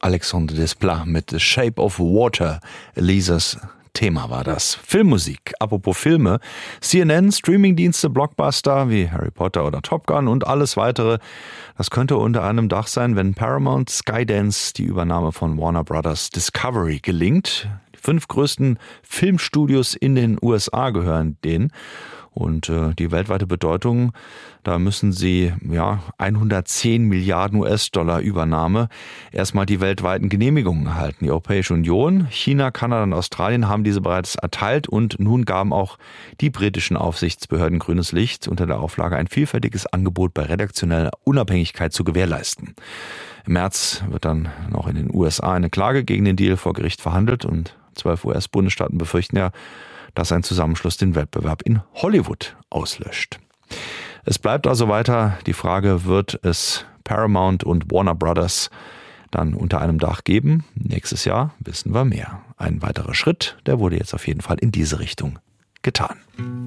Alexandre Desplat mit The Shape of Water. Elisas Thema war das. Filmmusik. Apropos Filme. CNN, Streamingdienste, Blockbuster wie Harry Potter oder Top Gun und alles weitere. Das könnte unter einem Dach sein, wenn Paramount Skydance die Übernahme von Warner Brothers Discovery gelingt. Die 5 größten Filmstudios in den USA gehören denen. Und die weltweite Bedeutung, da müssen sie 110 Milliarden US-Dollar Übernahme erstmal die weltweiten Genehmigungen erhalten. Die Europäische Union, China, Kanada und Australien haben diese bereits erteilt und nun gaben auch die britischen Aufsichtsbehörden grünes Licht unter der Auflage, ein vielfältiges Angebot bei redaktioneller Unabhängigkeit zu gewährleisten. Im März wird dann noch in den USA eine Klage gegen den Deal vor Gericht verhandelt und 12 US-Bundesstaaten befürchten ja, dass ein Zusammenschluss den Wettbewerb in Hollywood auslöscht. Es bleibt also weiter die Frage, wird es Paramount und Warner Brothers dann unter einem Dach geben? Nächstes Jahr wissen wir mehr. Ein weiterer Schritt, der wurde jetzt auf jeden Fall in diese Richtung getan.